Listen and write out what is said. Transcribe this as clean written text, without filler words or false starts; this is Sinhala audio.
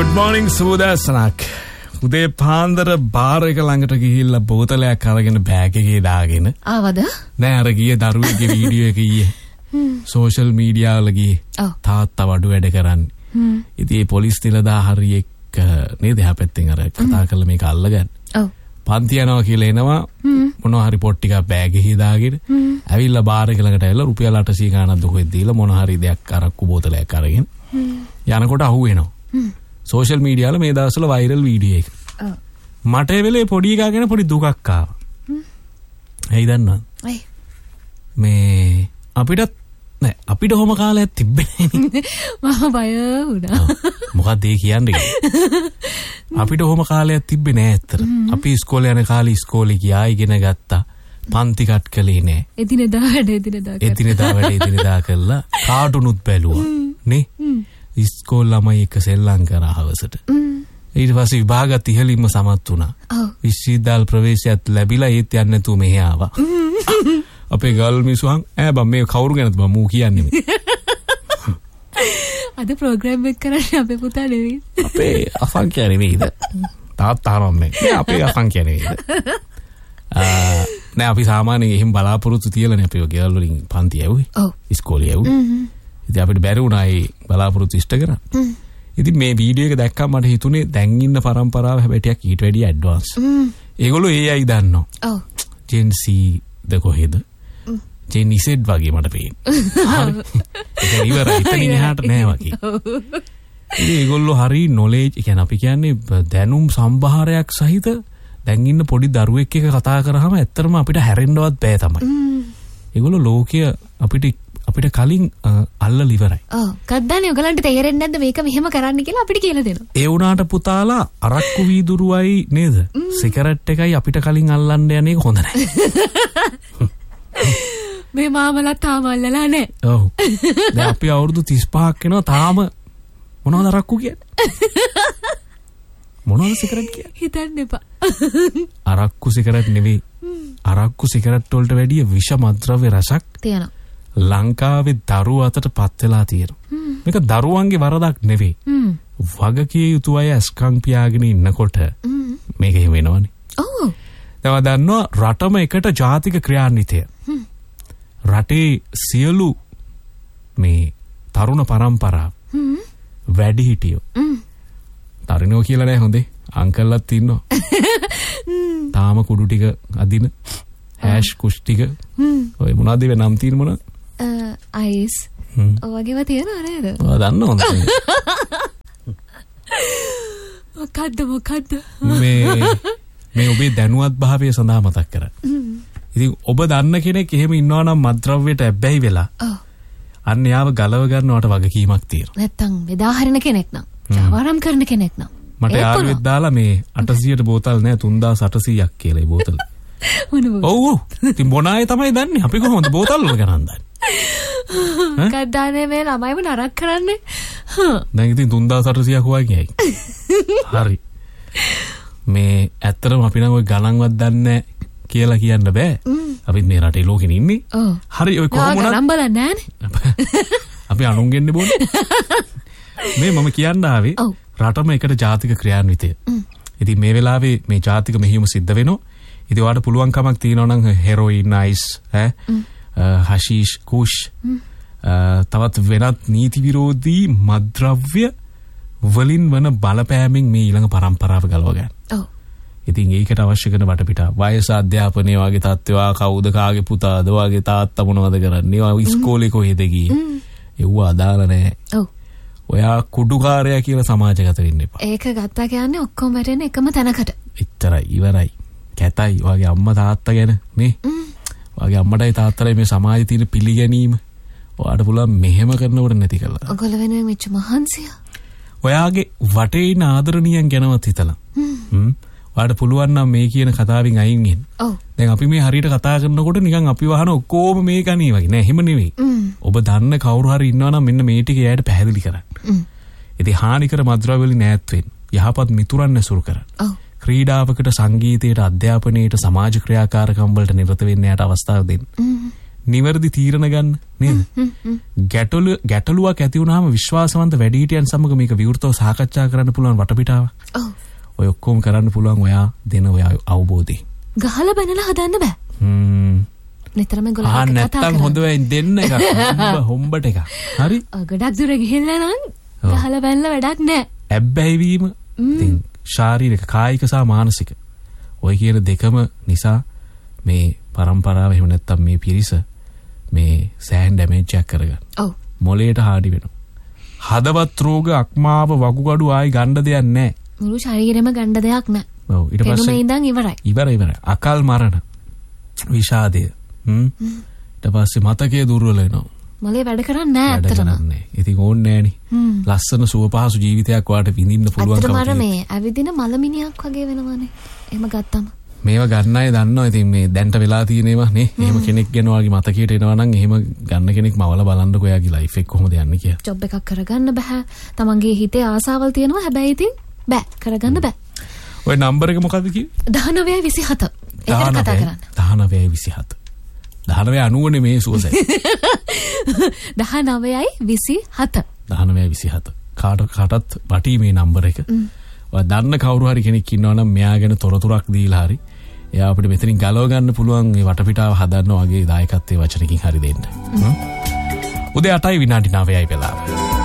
Good morning සුබදසනක්. උදේ පාන්දර බාර් එක ළඟට ගිහිල්ලා බෝතලයක් අරගෙන බෑග් එකේ දාගෙන ආවද? නෑ අර ගියේ දරුවෙක්ගේ වීඩියෝ එක ඊයේ. සෝෂල් මීඩියා වල ගියේ. තාත්තා වඩු වැඩ කරන්නේ. ඉතින් ඒ පොලිස් නිලධාරියෙක් නේද එහා පැත්තෙන් අර කතා කරලා මේක අල්ලගන්න. ඔව්. පන්ති යනවා කියලා එනවා මොනවා හරි පොට් ටිකක් බෑග් එකේ දාගෙන ඇවිල්ලා බාර් එක ළඟට ඇවිල්ලා රුපියල් 800 ගාණක් දුකෙත් දීලා මොනවා හරි දෙයක් අරක්කු බෝතලයක් අරගෙන යනකොට අහුවෙනවා. සෝෂල් මීඩියා වල මේ දවස්වල වෛරල් වීඩියෝ එක. ඔව්. මට ඒ වෙලේ පොඩි එකා ගැන පොඩි දුකක් ආවා. ඇයි දන්නවද? ඇයි? මේ අපිට ඔහොම කාලයක් තිබ්බේ නෑනේ. මම බය වුණා. මොකක්ද ඒ කියන්නේ? අපිට ඔහොම කාලයක් තිබ්බේ නෑ ඇත්තට. අපි ඉස්කෝලේ යන කාලේ ඉස්කෝලේ ගියා ඉගෙන ගත්තා. පන්ති කට් කළේ නෑ. එදිනෙදා වැඩ එදිනෙදා කළා. කාටුනුත් බැලුවා. නේ? ඉස්කෝල ළමයි එක්ක සෙල්ලම් කරා හවසට. ඊට පස්සේ විභාගත් ඉහළින්ම සමත් වුණා. විශ්වවිද්‍යාල ප්‍රවේශයත් ලැබිලා ඒත් යන්නේ නැතුව මෙහෙ ආවා. අපේ ගල් මිසුන් බම් මේ කවුරු ගැනද බම් මූ කියන්නේ මේ. අද ප්‍රෝග්‍රෑම් එක කරන්නේ අපේ පුතා නෙවෙයි. අපේ අසංඛ්‍ය නෙවෙයිද? තාත්තා මම්මේ. අපේ අසංඛ්‍ය නෙවෙයිද? නෑ අපි සාමාන්‍යයෙන් එහෙම බලාපොරොත්තු තියලානේ අපි ඔය ගෙවල් වලින් පන්ති යවුවේ. ඔව්. ඉස්කෝලේ යවුවේ. ඉතින් අපිට බැරි වුණා ඒ බලාපොරොත්තු ඉෂ්ට කරන්න. ඉතින් මේ වීඩියෝ එක දැක්කම මට හිතුනේ දැන් ඉන්න පරම්පරාව හැබැයි ටිකක් ඊට වැඩිය ඇඩ්වාන්ස්. ඒගොල්ලෝ AI දන්නවා. ඔව්. Gen Z ද කොහෙද? Gen Z වගේ මට පේන්නේ. ඒක ඉවරයි. ඉතින් එහාට නෑ වගේ. ඉතින් ඒගොල්ලෝ හරි knowledge කියන්නේ අපි කියන්නේ දැනුම් සම්භාරයක් සහිත දැන් ඉන්න පොඩි දරුවෙක් එක්ක කතා කරාම ඇත්තටම අපිට හැරෙන්නවත් බෑ තමයි. ඒගොල්ලෝ ලෝකය අපිට කලින් අල්ලලා ඉවරයි. ඔව්. කද්දානේ ඔයගලන්ට තේරෙන්නේ නැද්ද මේක මෙහෙම කරන්න කියලා අපිට කියලා දෙනවා. ඒ වුණාට පුතාලා අරක්කු වීදුරුවයි නේද? සිගරට් එකයි අපිට කලින් අල්ලන්න යන්නේ හොඳ නැහැ. මේ මාමලා තාම අල්ලලා නැහැ. ඔව්. දැන් අපි අවුරුදු 35ක් වෙනවා තාම මොනවද අරක්කු කියන්නේ? මොනවද සිගරට් කියන්නේ? හිතන්න එපා. අරක්කු සිගරට් නෙවෙයි. අරක්කු සිගරට් වලට වැඩිය විෂ මද්‍රව්‍ය රසක් තියෙනවා. ලංකාවේ දරුවෝ අතට පත් වෙලා තියෙනවා. මේක දරුවන්ගේ වරදක් නෙවෙයි. වගකිය යුතු අය ඇස්කම් පියාගෙන ඉන්නකොට මේක එහෙම වෙනවනේ. ඔව්. දැන් දන්නවා රටම එකට ජාතික ක්‍රියාන්විතය. රටේ සියලු මේ තරුණ පරම්පරාව වැඩිහිටියෝ තරුණයෝ කියලා නෑ හොඳේ අංකල්ලත් ඉන්නවා. තාම කුඩු ටික අදින හැෂ් කුෂ් ටික ඔය මොනවද ඒ නම් තියෙන මොනවද? අයිස් ඔය වගේව තියෙනව නේද? ඔය දන්නවද? මොකද්ද මේ ඔබේ දැනුවත් භාවය සඳහා මතක් කරා. ඉතින් ඔබ දන්න කෙනෙක් එහෙම ඉන්නවා නම් මත්ද්‍රව්‍යයට ඇබ්බැහි වෙලා අන්න යාව ගලව ගන්නවට වගකීමක් තියෙනවා. නැත්තම් බෙදා හරින කෙනෙක් නම් ජාවාරම් කරන කෙනෙක් නම් මට යාළුවෙක් දාලා මේ 800ට බෝතල් නෑ 3800ක් කියලා ඒ බෝතල. ඔව්. ඉතින් මොනායේ තමයි දන්නේ අපි කොහොමද බෝතල් වල ගණන් දන්නේ? කද්දානේ මේ ළමයිව නරක කරන්නේ. දැන් ඉතින් 3800ක් වගේ හරි. මේ ඇත්තටම අපි නම් ওই ගණන්වත් දන්නේ කියලා කියන්න බෑ. අපි මේ රටේ ලෝකෙනේ ඉන්නේ. හරි ඔය කොහොම වුණත් ගණන් බලන්නේ නෑනේ. අපි අනුන්ගෙන්නේ බෝනේ. මේ මම කියන්න ආවේ රටම එකට ජාතික ක්‍රියාන්විතය. ඉතින් මේ වෙලාවේ මේ ජාතික මෙහෙයුම සිද්ධ වෙනවා. ඉතින් ඔයාලට පුළුවන් කමක් තියෙනවා නම් හෙරොයින් අයිස් හෂීෂ් කුෂ් තවත් වෙනත් නීති විරෝධී මද්ද්‍රව්‍ය වලින් වන බලපෑමෙන් මේ ඊළඟ පරම්පරාව ගලව ගන්න. ඔව්. ඉතින් ඒකට අවශ්‍ය කරන වටපිටාව වයස අධ්‍යාපනය වගේ තත්ත්වවා කවුද කාගේ පුතාද වගේ තාත්තා මොනවද කරන්නේ? ඔය ඉස්කෝලේ කොහෙද ගියේ? ඒව අදාළ නැහැ. ඔව්. ඔයා කුඩුකාරයා කියලා සමාජගත වෙන්න එපා. ඒක ගත්තා කියන්නේ ඔක්කොම වැටෙන එකම තැනකට. එච්චරයි ඉවරයි. කැතයි වගේ අම්මා තාත්තා ගැන නේ. වගේ අම්මටයි තාත්තටයි මේ සමාජයේ තියෙන පිළිගැනීම ඔයාට පුළුවන් මෙහෙම කරනකොට නැති කළා. ඔයගොල්ලෝ වෙනුවෙන් මෙච්ච මහන්සිය. ඔයාගේ වටේ ඉන්න ආදරණියන් ගැනවත් හිතලා. ඔයාට පුළුවන් නම් මේ කියන කතාවෙන් අයින් වෙන්න. ඔව්. දැන් අපි මේ හරියට කතා කරනකොට නිකන් අපි වහන ඔක්කොම මේ කණේ වගේ නෑ එහෙම නෙවෙයි. ඔබ දන්න කවුරු හරි ඉන්නවා නම් මෙන්න මේ ටික එයාට පැහැදිලි කරන්න. ඉතින් හානිකර මද්ද්‍රව්‍ය වලින් ඈත් වෙන්න. යහපත් මිතුරන් ඇසුරු කරන්න. ඔව්. ක්‍රීඩාවකට සංගීතයට අධ්‍යාපනයට සමාජ ක්‍රියාකාරකම් වලට නිරත වෙන්න යාට අවස්ථාව දෙන්න. නිවැරදි තීරණ ගන්න නේද? ගැටලුවක් ඇති වුණාම විශ්වාසවන්ත වැඩිහිටියන් සමග මේක විවෘතව සාකච්ඡා කරන්න පුළුවන් වටපිටාව. ඔව්. ඔය ඔක්කොම කරන්න පුළුවන් ඔයා දෙන ඔය අවබෝධය. ගහලා බැනලා හදන්න බෑ. නිතරම ගොල්ලෝ කතා කරා. නැත්තම් හොඳ වෙයි දෙන්න එක හොම්බට එක. හරි? ගොඩක් දුර ගිහිල්ලා නම් ගහලා බැනලා වැඩක් නෑ. ඇබ්බැහිවීම ඉතින් ශාරීරික කායික සහ මානසික ඔය කියන දෙකම නිසා මේ પરම්පරාව එහෙම නැත්තම් මේ පිරිස මේ සෑහෙන ඩැමේජ් එකක් කරගන්න. ඔව්. මොලේට හාඩි වෙනවා. හදවත් රෝග අක්මාව වකුගඩු ආයි ගන්න දෙයක් නැහැ. මුළු ශරීරෙම ගන්න දෙයක් නැහැ. ඔව් ඊට පස්සේ එළුමේ ඉඳන් ඉවරයි. ඉවරයි. අකල් මරණ. විෂාදය. ඊට පස්සේ මතකයේ දුර්වල වෙනවා. මොලේ වැඩ කරන්නේ නැහැ අත්‍තරම. ඉතින් ඕනේ නෑනේ. ලස්සන සුව පහසු ජීවිතයක් වාට විඳින්න පුළුවන් කම. අත්‍තරම මේ ඇවිදින මලමිනියක් වගේ වෙනවානේ. එහෙම ගත්තම. මේවා ගන්න අය දන්නවා. ඉතින් මේ දැන්ට වෙලා තියෙන ඒවා නේ. එහෙම කෙනෙක් ගැන ඔයාගේ මතකයට එනවා නම් එහෙම ගන්න කෙනෙක් මවල බලන්නකෝ එයාගේ ලයිෆ් එක කොහොමද යන්නේ කියලා. ජොබ් එකක් කරගන්න බෑ. තමන්ගේ හිතේ ආසාවල් තියෙනවා. හැබැයි ඉතින් බෑ. කරගන්න බෑ. ඔය නම්බර එක මොකද්ද කිව්වේ? 1927. ඒකට කතා කරන්න. 1927. 1990 මේ සුවසයි. 1927. 1927. කාටත් වටී මේ නම්බර එක. ඔය දන්න කවුරු හරි කෙනෙක් ඉන්නවා නම් මෙයා ගැන තොරතුරක් දීලා හරි එයා අපිට මෙතනින් ගලව ගන්න පුළුවන් මේ වටපිටාව හදන්න වගේ දායකත්වයේ වචනකින් හරි දෙන්න. උදේ 8:09යි වෙලාව.